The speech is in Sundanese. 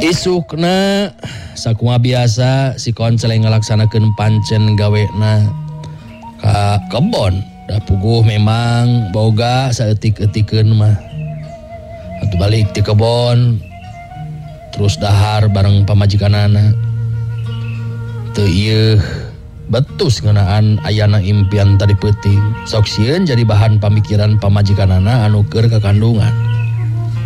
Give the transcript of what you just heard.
Isukna sakumaha biasa si Koncel ngalaksanakeun pancen gawena ka kebon. Da puguh memang boga saeutik-eutikeun mah. Atuh balik ti kebon terus dahar bareng pamajikanana. Teu ieu betus ngeunaan ayana impian tadi peuting. Sok sieun jadi bahan pamikiran pamajikanana anu keur kakandungan.